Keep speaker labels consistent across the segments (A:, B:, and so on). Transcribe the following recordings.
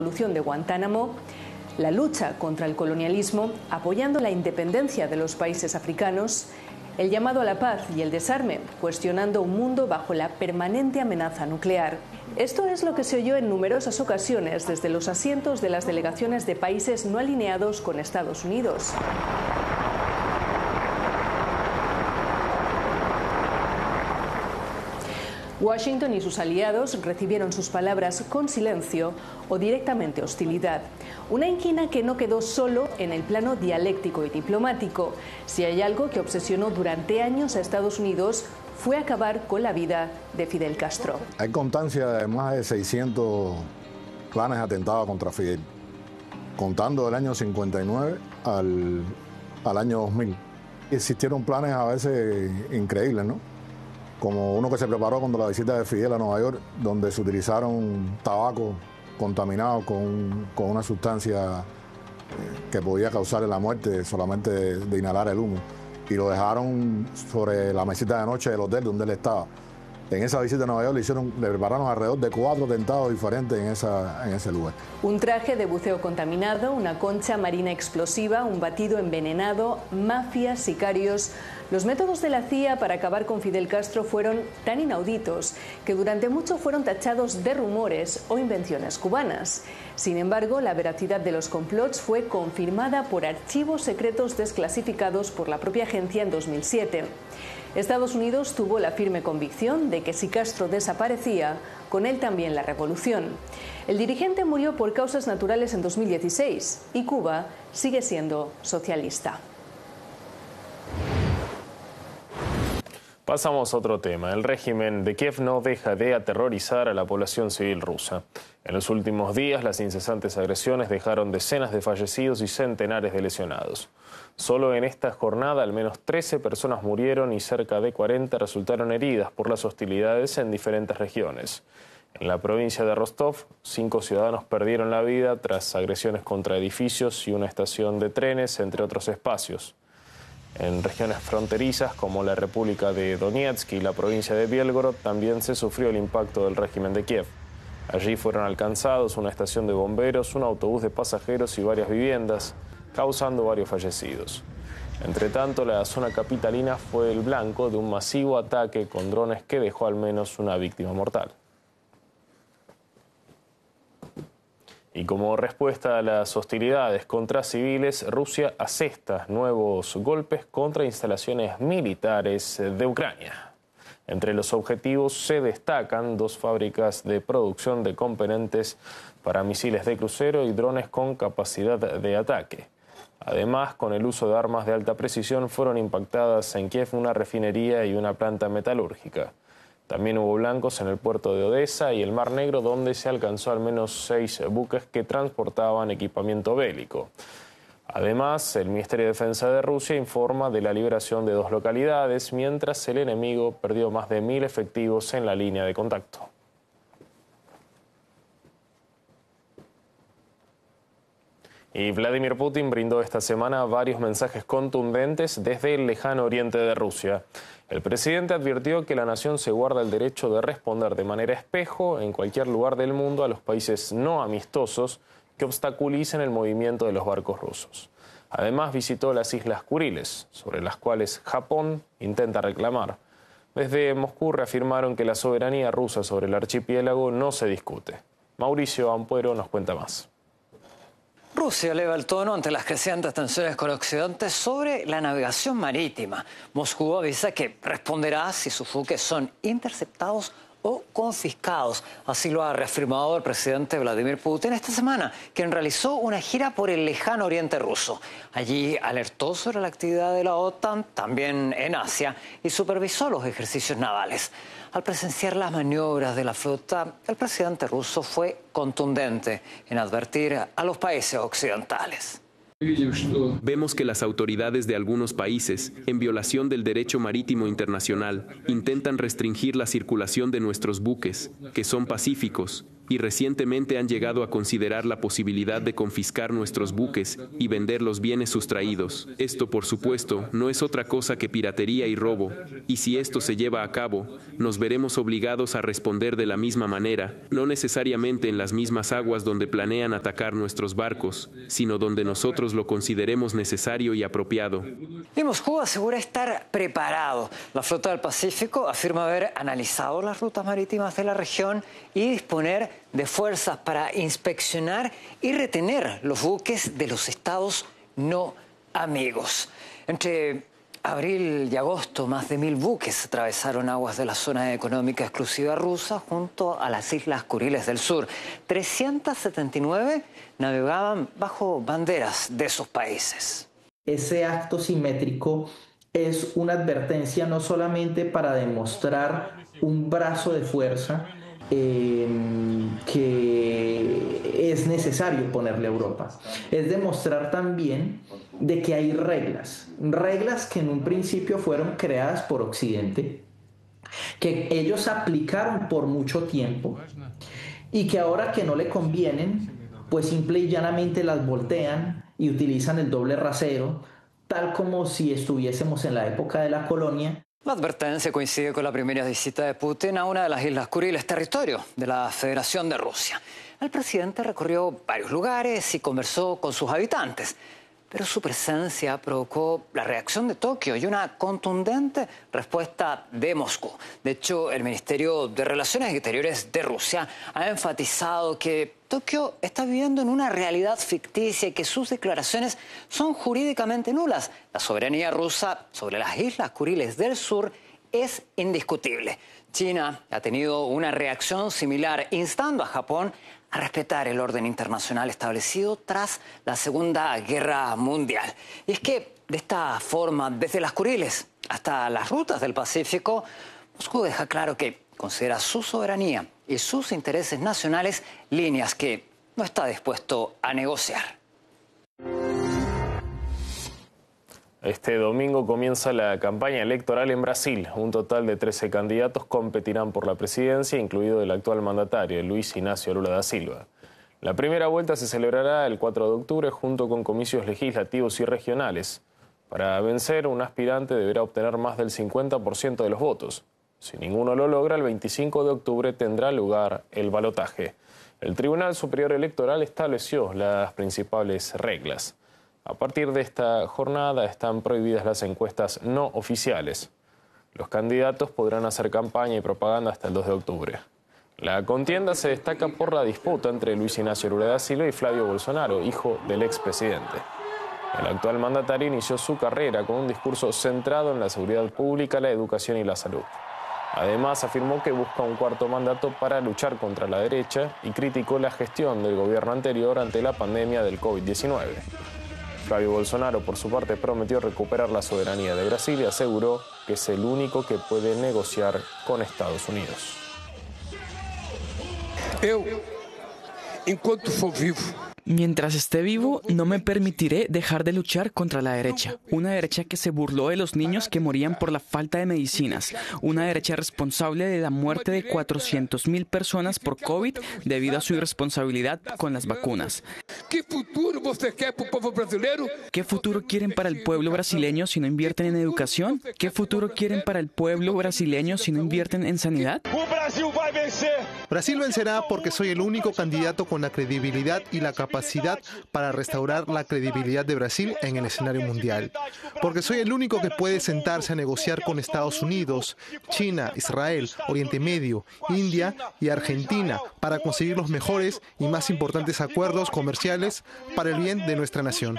A: de Guantánamo, la lucha contra el colonialismo, apoyando la independencia de los países africanos, el llamado a la paz y el desarme, cuestionando un mundo bajo la permanente amenaza nuclear. Esto es lo que se oyó en numerosas ocasiones desde los asientos de las delegaciones de países no alineados con Estados Unidos. Washington y sus aliados recibieron sus palabras con silencio o directamente hostilidad. Una inquina que no quedó solo en el plano dialéctico y diplomático. Si hay algo que obsesionó durante años a Estados Unidos fue acabar con la vida de Fidel Castro.
B: Hay constancia de más de 600 planes de atentados contra Fidel, contando del año 59 al año 2000. Existieron planes a veces increíbles, ¿no? Como uno que se preparó cuando la visita de Fidel a Nueva York, donde se utilizaron tabaco contaminado con una sustancia que podía causarle la muerte solamente de inhalar el humo. Y lo dejaron sobre la mesita de noche del hotel donde él estaba. En esa visita a Nueva York le prepararon alrededor de 4 atentados diferentes en ese lugar.
A: Un traje de buceo contaminado, una concha marina explosiva, un batido envenenado, mafias, sicarios. Los métodos de la CIA para acabar con Fidel Castro fueron tan inauditos que durante mucho fueron tachados de rumores o invenciones cubanas. Sin embargo, la veracidad de los complots fue confirmada por archivos secretos desclasificados por la propia agencia en 2007. Estados Unidos tuvo la firme convicción de que si Castro desaparecía, con él también la revolución. El dirigente murió por causas naturales en 2016 y Cuba sigue siendo socialista.
C: Pasamos a otro tema. El régimen de Kiev no deja de aterrorizar a la población civil rusa. En los últimos días, las incesantes agresiones dejaron decenas de fallecidos y centenares de lesionados. Solo en esta jornada, al menos 13 personas murieron y cerca de 40 resultaron heridas por las hostilidades en diferentes regiones. En la provincia de Rostov, 5 ciudadanos perdieron la vida tras agresiones contra edificios y una estación de trenes, entre otros espacios. En regiones fronterizas como la República de Donetsk y la provincia de Bielgorod también se sufrió el impacto del régimen de Kiev. Allí fueron alcanzados una estación de bomberos, un autobús de pasajeros y varias viviendas, causando varios fallecidos. Entre tanto, la zona capitalina fue el blanco de un masivo ataque con drones que dejó al menos una víctima mortal. Y como respuesta a las hostilidades contra civiles, Rusia asesta nuevos golpes contra instalaciones militares de Ucrania. Entre los objetivos se destacan 2 fábricas de producción de componentes para misiles de crucero y drones con capacidad de ataque. Además, con el uso de armas de alta precisión fueron impactadas en Kiev una refinería y una planta metalúrgica. También hubo blancos en el puerto de Odessa y el Mar Negro, donde se alcanzó al menos 6 buques que transportaban equipamiento bélico. Además, el Ministerio de Defensa de Rusia informa de la liberación de 2 localidades, mientras el enemigo perdió más de 1000 efectivos en la línea de contacto. Y Vladimir Putin brindó esta semana varios mensajes contundentes desde el lejano oriente de Rusia. El presidente advirtió que la nación se guarda el derecho de responder de manera espejo en cualquier lugar del mundo a los países no amistosos que obstaculicen el movimiento de los barcos rusos. Además, visitó las Islas Kuriles, sobre las cuales Japón intenta reclamar. Desde Moscú reafirmaron que la soberanía rusa sobre el archipiélago no se discute. Mauricio Ampuero nos cuenta más.
D: Rusia eleva el tono ante las crecientes tensiones con Occidente sobre la navegación marítima. Moscú avisa que responderá si sus buques son interceptados o confiscados. Así lo ha reafirmado el presidente Vladimir Putin esta semana, quien realizó una gira por el lejano oriente ruso. Allí alertó sobre la actividad de la OTAN, también en Asia, y supervisó los ejercicios navales. Al presenciar las maniobras de la flota, el presidente ruso fue contundente en advertir a los países occidentales.
E: Vemos que las autoridades de algunos países, en violación del derecho marítimo internacional, intentan restringir la circulación de nuestros buques, que son pacíficos, y recientemente han llegado a considerar la posibilidad de confiscar nuestros buques y vender los bienes sustraídos. Esto, por supuesto, no es otra cosa que piratería y robo, y si esto se lleva a cabo, nos veremos obligados a responder de la misma manera, no necesariamente en las mismas aguas donde planean atacar nuestros barcos, sino donde nosotros lo consideremos necesario y apropiado.
D: Y Moscú asegura estar preparado. La Flota del Pacífico afirma haber analizado las rutas marítimas de la región y disponer de fuerzas para inspeccionar y retener los buques de los estados no amigos. Entre abril y agosto, más de 1.000 buques atravesaron aguas de la zona económica exclusiva rusa junto a las Islas Kuriles del Sur. 379 navegaban bajo banderas de esos países.
F: Ese acto simétrico es una advertencia no solamente para demostrar un brazo de fuerza que es necesario ponerle a Europa, es demostrar también de que hay reglas que en un principio fueron creadas por Occidente, que ellos aplicaron por mucho tiempo y que ahora que no le convienen, pues simple y llanamente las voltean y utilizan el doble rasero, tal como si estuviésemos en la época de la colonia.
D: La advertencia coincide con la primera visita de Putin a una de las Islas Kuriles, territorio de la Federación de Rusia. El presidente recorrió varios lugares y conversó con sus habitantes, pero su presencia provocó la reacción de Tokio y una contundente respuesta de Moscú. De hecho, el Ministerio de Relaciones Exteriores de Rusia ha enfatizado que Tokio está viviendo en una realidad ficticia y que sus declaraciones son jurídicamente nulas. La soberanía rusa sobre las Islas Kuriles del Sur es indiscutible. China ha tenido una reacción similar, instando a Japón a respetar el orden internacional establecido tras la Segunda Guerra Mundial. Y es que de esta forma, desde las Kuriles hasta las rutas del Pacífico, Moscú deja claro que considera su soberanía y sus intereses nacionales líneas que no está dispuesto a negociar.
C: Este domingo comienza la campaña electoral en Brasil. Un total de 13 candidatos competirán por la presidencia, incluido el actual mandatario, Luis Inácio Lula da Silva. La primera vuelta se celebrará el 4 de octubre junto con comicios legislativos y regionales. Para vencer, un aspirante deberá obtener más del 50% de los votos. Si ninguno lo logra, el 25 de octubre tendrá lugar el balotaje. El Tribunal Superior Electoral estableció las principales reglas. A partir de esta jornada están prohibidas las encuestas no oficiales. Los candidatos podrán hacer campaña y propaganda hasta el 2 de octubre. La contienda se destaca por la disputa entre Luis Inácio Lula da Silva y Flavio Bolsonaro, hijo del expresidente. El actual mandatario inició su carrera con un discurso centrado en la seguridad pública, la educación y la salud. Además, afirmó que busca un cuarto mandato para luchar contra la derecha y criticó la gestión del gobierno anterior ante la pandemia del COVID-19. Flavio Bolsonaro, por su parte, prometió recuperar la soberanía de Brasil y aseguró que es el único que puede negociar con Estados Unidos.
G: Enquanto for vivo.
H: Mientras esté vivo, no me permitiré dejar de luchar contra la derecha. Una derecha que se burló de los niños que morían por la falta de medicinas. Una derecha responsable de la muerte de 400.000 personas por COVID debido a su irresponsabilidad con las vacunas.
G: ¿Qué futuro você quer para o povo brasileiro?
H: ¿Qué futuro quieren para el pueblo brasileño si no invierten en educación? ¿Qué futuro quieren para el pueblo brasileño si no invierten en sanidad?
I: Brasil vencerá porque soy el único candidato con la credibilidad y la capacidad para restaurar la credibilidad de Brasil en el escenario mundial. Porque soy el único que puede sentarse a negociar con Estados Unidos, China, Israel, Oriente Medio, India y Argentina para conseguir los mejores y más importantes acuerdos comerciales para el bien de nuestra nación.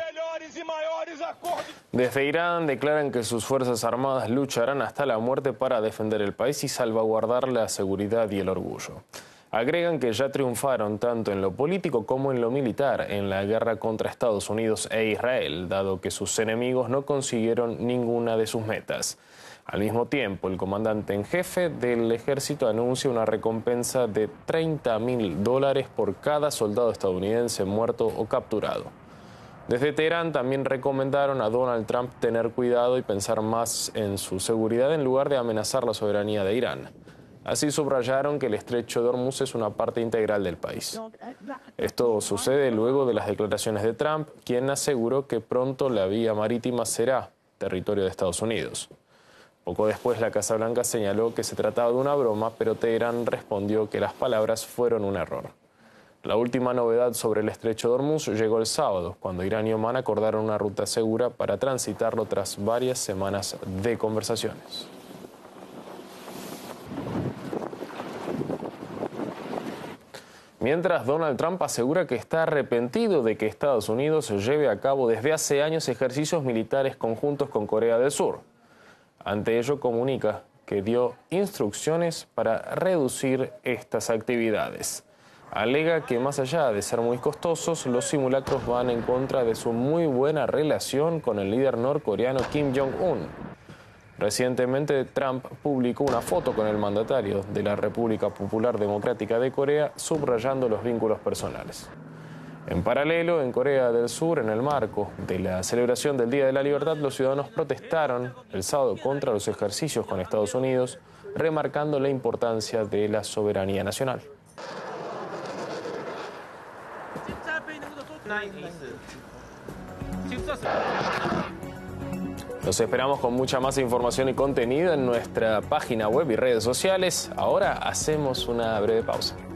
C: Desde Irán declaran que sus fuerzas armadas lucharán hasta la muerte para defender el país y salvaguardar la seguridad y el orgullo. Agregan que ya triunfaron tanto en lo político como en lo militar en la guerra contra Estados Unidos e Israel, dado que sus enemigos no consiguieron ninguna de sus metas. Al mismo tiempo, el comandante en jefe del ejército anuncia una recompensa de $30.000 por cada soldado estadounidense muerto o capturado. Desde Teherán también recomendaron a Donald Trump tener cuidado y pensar más en su seguridad en lugar de amenazar la soberanía de Irán. Así subrayaron que el estrecho de Hormuz es una parte integral del país. Esto sucede luego de las declaraciones de Trump, quien aseguró que pronto la vía marítima será territorio de Estados Unidos. Poco después, la Casa Blanca señaló que se trataba de una broma, pero Teherán respondió que las palabras fueron un error. La última novedad sobre el estrecho de Hormuz llegó el sábado, cuando Irán y Omán acordaron una ruta segura para transitarlo tras varias semanas de conversaciones. Mientras, Donald Trump asegura que está arrepentido de que Estados Unidos lleve a cabo desde hace años ejercicios militares conjuntos con Corea del Sur. Ante ello, comunica que dio instrucciones para reducir estas actividades. Alega que más allá de ser muy costosos, los simulacros van en contra de su muy buena relación con el líder norcoreano Kim Jong-un. Recientemente, Trump publicó una foto con el mandatario de la República Popular Democrática de Corea, subrayando los vínculos personales. En paralelo, en Corea del Sur, en el marco de la celebración del Día de la Libertad, los ciudadanos protestaron el sábado contra los ejercicios con Estados Unidos, remarcando la importancia de la soberanía nacional. Los esperamos con mucha más información y contenido en nuestra página web y redes sociales. Ahora hacemos una breve pausa.